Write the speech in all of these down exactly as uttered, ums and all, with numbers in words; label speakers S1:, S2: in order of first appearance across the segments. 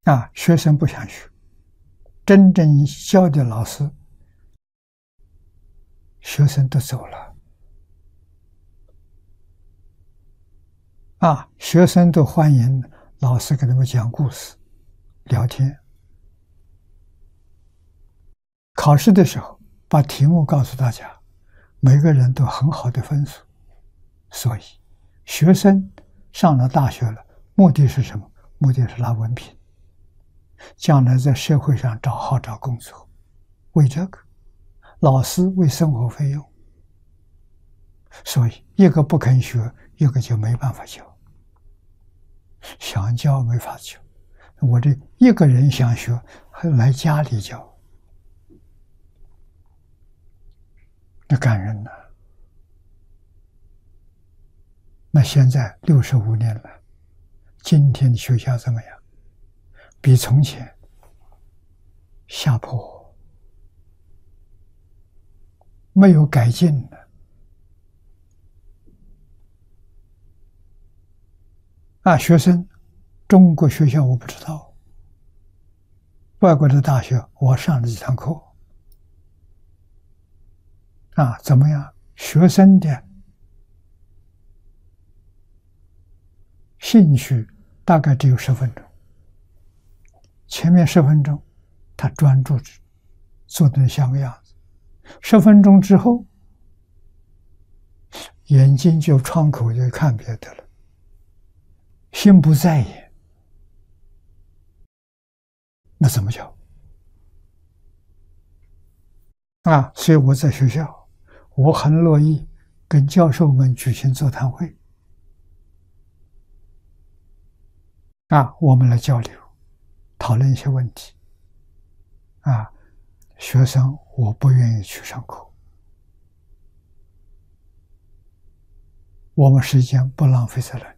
S1: 啊，学生不想学，真正教的老师，学生都走了。啊，学生都欢迎老师给他们讲故事、聊天。考试的时候，把题目告诉大家，每个人都很好的分数。所以，学生上了大学了，目的是什么？目的是拿文凭，将来在社会上找好找工作。为这个，老师为生活费用。所以，一个不肯学，一个就没办法教。想教没法教，我这一个人想学，还来家里教，那感人呐！那现在六十五年了，今天的学校怎么样？比从前下坡，没有改进的。啊，学生，中国学校我不知道，外国的大学我上了几堂课。啊，怎么样？学生的兴趣大概只有十分钟，前面十分钟他专注做的像个样子，十分钟之后眼睛就窗口就看别的了，心不在焉，那怎么教？啊，所以我在学校，我很乐意跟教授们举行座谈会。啊，我们来交流，讨论一些问题。啊，学生我不愿意去上课，我们时间不浪费在那里。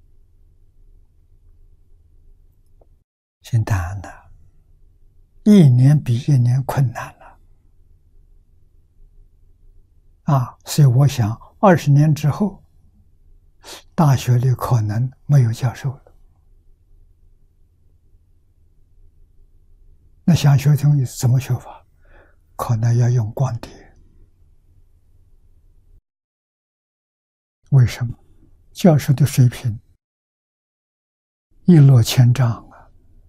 S1: 现在呢，一年比一年困难了。啊，所以我想，二十年之后，大学里可能没有教授了。那想学东西怎么学法？可能要用光碟。为什么？教授的水平一落千丈啊！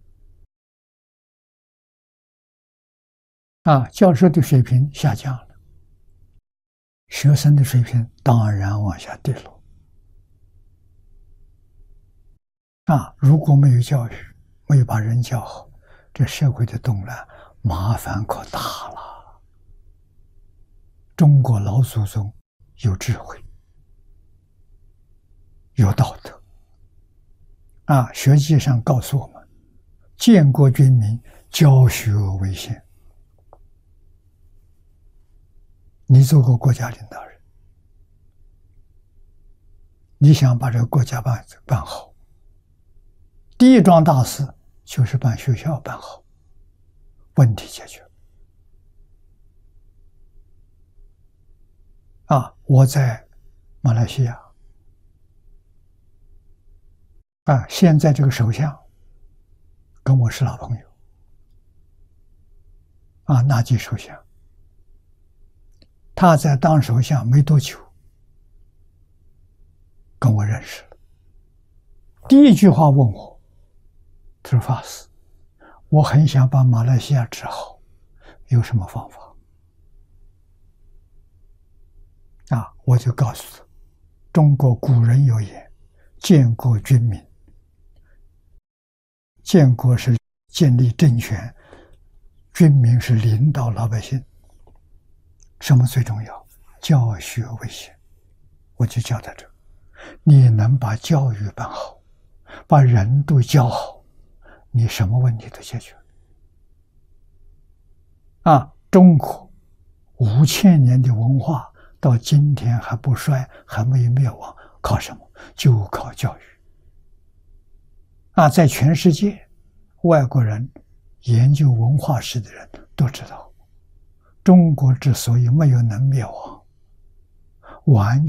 S1: 啊，教授的水平下降了，学生的水平当然往下跌落。啊，如果没有教育，没有把人教好，这社会的动乱麻烦可大了。中国老祖宗有智慧，有道德。啊，学界上告诉我们，建国军民，教学为先。你做过国家领导人，你想把这个国家办办好，第一桩大事就是把学校办好，问题解决。啊，我在马来西亚，啊，现在这个首相跟我是老朋友，啊，纳吉首相，他在当首相没多久，跟我认识了。第一句话问我，他说：“法师，我很想把马来西亚治好，有什么方法？”啊，我就告诉他，中国古人有言：“建国军民。”建国是建立政权，军民是领导老百姓。什么最重要？教学为先。我就教他这个，你能把教育办好，把人都教好，你什么问题都解决。啊，中国五千年的文化到今天还不衰，还没有灭亡，靠什么？就靠教育。啊，在全世界，外国人研究文化史的人都知道，中国之所以没有能灭亡，完